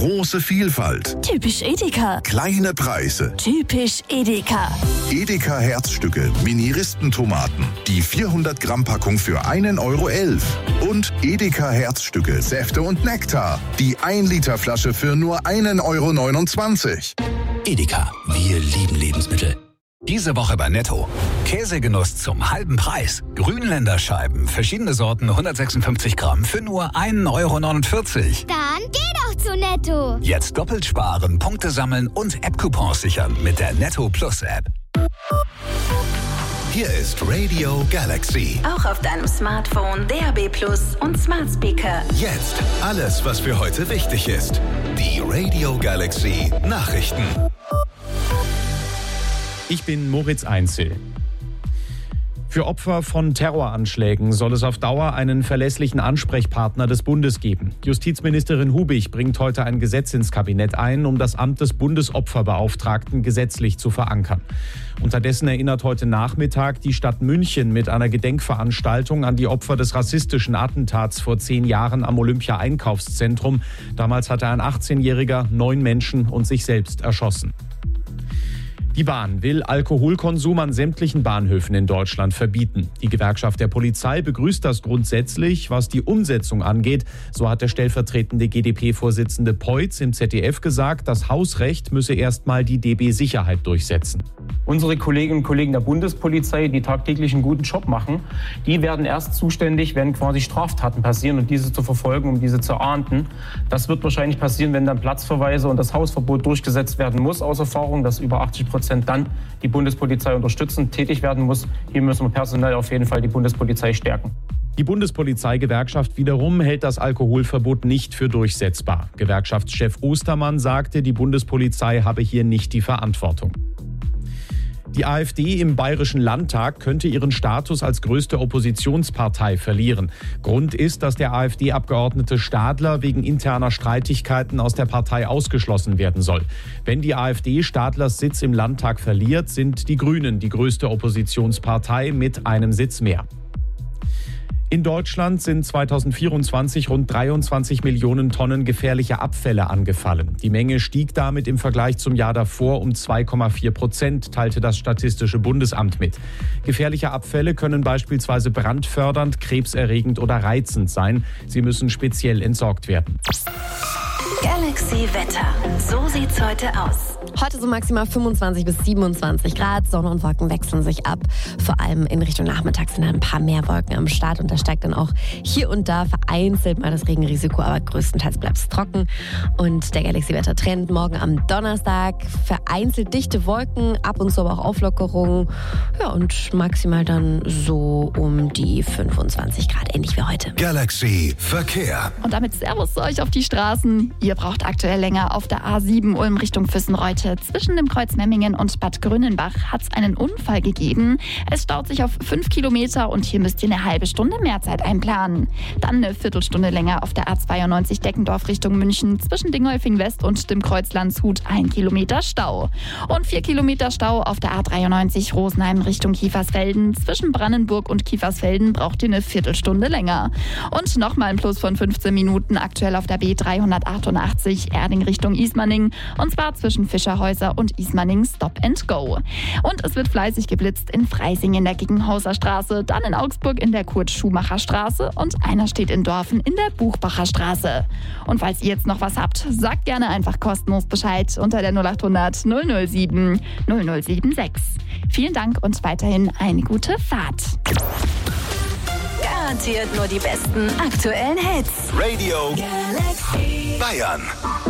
Große Vielfalt. Typisch Edeka. Kleine Preise. Typisch Edeka. Edeka Herzstücke, Mini-Ristentomaten. Die 400 Gramm Packung für 1,11 €. Und Edeka Herzstücke, Säfte und Nektar. Die 1 Liter Flasche für nur 1,29 €. Edeka, wir lieben Lebensmittel. Diese Woche bei Netto. Käsegenuss zum halben Preis. Grünländerscheiben, verschiedene Sorten, 156 Gramm für nur 1,49 €. Dann geh doch zu Netto. Jetzt doppelt sparen, Punkte sammeln und App-Coupons sichern mit der Netto Plus App. Hier ist Radio Galaxy. Auch auf deinem Smartphone, DAB+ und Smart Speaker. Jetzt alles, was für heute wichtig ist. Die Radio Galaxy Nachrichten. Ich bin Moritz Einzel. Für Opfer von Terroranschlägen soll es auf Dauer einen verlässlichen Ansprechpartner des Bundes geben. Justizministerin Hubig bringt heute ein Gesetz ins Kabinett ein, um das Amt des Bundesopferbeauftragten gesetzlich zu verankern. Unterdessen erinnert heute Nachmittag die Stadt München mit einer Gedenkveranstaltung an die Opfer des rassistischen Attentats vor 10 Jahren am Olympia-Einkaufszentrum. Damals hatte ein 18-Jähriger 9 Menschen und sich selbst erschossen. Die Bahn will Alkoholkonsum an sämtlichen Bahnhöfen in Deutschland verbieten. Die Gewerkschaft der Polizei begrüßt das grundsätzlich. Was die Umsetzung angeht, so hat der stellvertretende GdP-Vorsitzende Peutz im ZDF gesagt, das Hausrecht müsse erstmal die DB Sicherheit durchsetzen. Unsere Kolleginnen und Kollegen der Bundespolizei, die tagtäglich einen guten Job machen, die werden erst zuständig, wenn quasi Straftaten passieren und diese zu verfolgen, um diese zu ahnden. Das wird wahrscheinlich passieren, wenn dann Platzverweise und das Hausverbot durchgesetzt werden muss, aus Erfahrung, dass über 80% dann die Bundespolizei unterstützend tätig werden muss. Hier müssen wir personell auf jeden Fall die Bundespolizei stärken. Die Bundespolizeigewerkschaft wiederum hält das Alkoholverbot nicht für durchsetzbar. Gewerkschaftschef Ostermann sagte, die Bundespolizei habe hier nicht die Verantwortung. Die AfD im Bayerischen Landtag könnte ihren Status als größte Oppositionspartei verlieren. Grund ist, dass der AfD-Abgeordnete Stadler wegen interner Streitigkeiten aus der Partei ausgeschlossen werden soll. Wenn die AfD Stadlers Sitz im Landtag verliert, sind die Grünen die größte Oppositionspartei mit einem Sitz mehr. In Deutschland sind 2024 rund 23 Millionen Tonnen gefährliche Abfälle angefallen. Die Menge stieg damit im Vergleich zum Jahr davor um 2,4%, teilte das Statistische Bundesamt mit. Gefährliche Abfälle können beispielsweise brandfördernd, krebserregend oder reizend sein. Sie müssen speziell entsorgt werden. Galaxy Wetter. So sieht's heute aus. Heute so maximal 25 bis 27 Grad. Sonne und Wolken wechseln sich ab. Vor allem in Richtung Nachmittag sind ein paar mehr Wolken am Start. Und da steigt dann auch hier und da vereinzelt mal das Regenrisiko. Aber größtenteils bleibt es trocken. Und der Galaxy-Wetter-Trend morgen am Donnerstag. Vereinzelt dichte Wolken, ab und zu aber auch Auflockerungen. Ja, und maximal dann so um die 25 Grad. Ähnlich wie heute. Galaxy Verkehr. Und damit Servus zu euch auf die Straßen. Ihr braucht aktuell länger auf der A7 Ulm Richtung Füssen-Reute. Zwischen dem Kreuz Memmingen und Bad Grünenbach hat es einen Unfall gegeben. Es staut sich auf 5 Kilometer und hier müsst ihr eine halbe Stunde mehr Zeit einplanen. Dann eine Viertelstunde länger auf der A92 Deckendorf Richtung München. Zwischen Dingolfing West und dem Kreuz Landshut 1 Kilometer Stau. Und 4 Kilometer Stau auf der A93 Rosenheim Richtung Kiefersfelden. Zwischen Brandenburg und Kiefersfelden braucht ihr eine Viertelstunde länger. Und nochmal ein Plus von 15 Minuten aktuell auf der B388 Erding Richtung Ismaning. Und zwar zwischen Fischerhäuser und Ismaning Stop and Go. Und es wird fleißig geblitzt in Freising in der Giggenhauser Straße, dann in Augsburg in der Kurt-Schumacher Straße und einer steht in Dorfen in der Buchbacher Straße. Und falls ihr jetzt noch was habt, sagt gerne einfach kostenlos Bescheid unter der 0800 007 0076. Vielen Dank und weiterhin eine gute Fahrt. Garantiert nur die besten aktuellen Hits. Radio Galaxy Bayern.